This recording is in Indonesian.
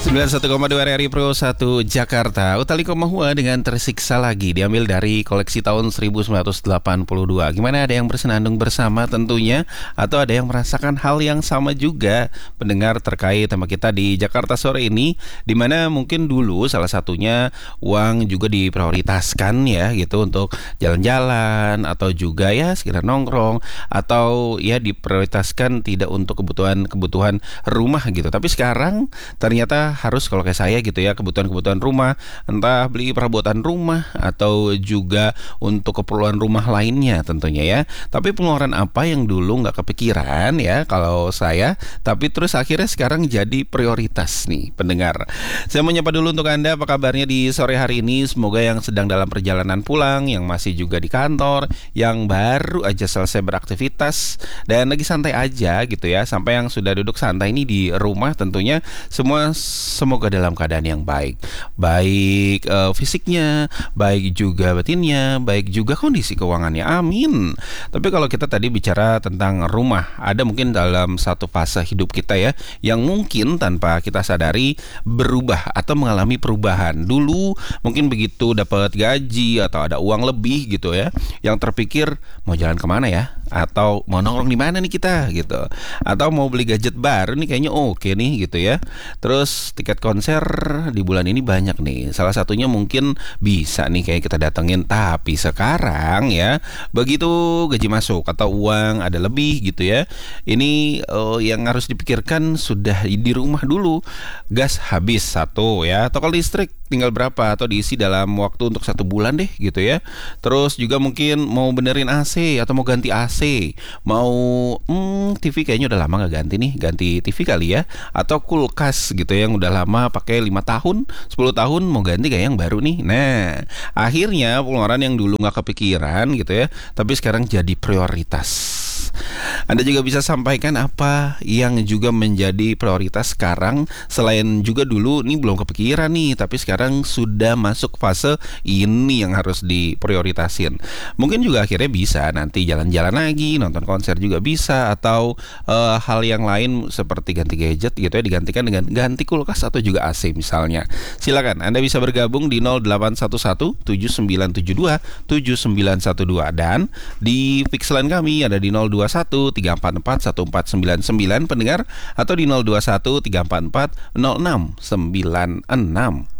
91,2 RRI Pro 1 Jakarta. Utali Komahua dengan Tersiksa Lagi diambil dari koleksi tahun 1982. Gimana, ada yang bersenandung bersama tentunya, atau ada yang merasakan hal yang sama juga pendengar terkait tema kita di Jakarta sore ini, dimana mungkin dulu salah satunya uang juga diprioritaskan ya gitu untuk jalan-jalan atau juga ya sekedar nongkrong, atau ya diprioritaskan tidak untuk kebutuhan rumah gitu. Tapi sekarang ternyata harus, kalau kayak saya gitu ya, kebutuhan-kebutuhan rumah, entah beli perabotan rumah atau juga untuk keperluan rumah lainnya tentunya ya. Tapi pengeluaran apa yang dulu nggak kepikiran ya kalau saya, tapi terus akhirnya sekarang jadi prioritas nih pendengar. Saya mau nyapa dulu untuk Anda, apa kabarnya di sore hari ini? Semoga yang sedang dalam perjalanan pulang, yang masih juga di kantor, yang baru aja selesai beraktivitas dan lagi santai aja gitu ya, sampai yang sudah duduk santai ini di rumah tentunya semua semoga dalam keadaan yang baik. Baik fisiknya, baik juga batinnya, baik juga kondisi keuangannya. Amin. Tapi kalau kita tadi bicara tentang rumah, ada mungkin dalam satu fase hidup kita ya, yang mungkin tanpa kita sadari berubah atau mengalami perubahan. Dulu mungkin begitu dapat gaji atau ada uang lebih gitu ya, yang terpikir mau jalan kemana ya, atau mau nongkrong di mana nih kita gitu, atau mau beli gadget baru nih kayaknya oke nih gitu ya. Terus tiket konser di bulan ini banyak nih, salah satunya mungkin bisa nih kayak kita datengin. Tapi sekarang ya, begitu gaji masuk atau uang ada lebih gitu ya, ini yang harus dipikirkan sudah di rumah dulu. Gas habis satu ya, atau kalau listrik tinggal berapa, atau diisi dalam waktu untuk 1 bulan deh gitu ya. Terus juga mungkin mau benerin AC atau mau ganti AC, mau TV kayaknya udah lama gak ganti nih, ganti TV kali ya, atau kulkas gitu ya, yang udah lama pakai 5 tahun 10 tahun, mau ganti kayak yang baru nih. Nah, akhirnya pengeluaran yang dulu gak kepikiran gitu ya, tapi sekarang jadi prioritas. Anda juga bisa sampaikan apa yang juga menjadi prioritas sekarang, selain juga dulu nih belum kepikiran nih, tapi sekarang sudah masuk fase ini yang harus diprioritasin. Mungkin juga akhirnya bisa nanti jalan-jalan lagi, nonton konser juga bisa, atau hal yang lain seperti ganti gadget gitu ya, digantikan dengan ganti kulkas atau juga AC misalnya. Silakan Anda bisa bergabung di 0811 7972 7912, dan di fix line kami ada di 021 344 1499 pendengar, atau di 021 344 0696.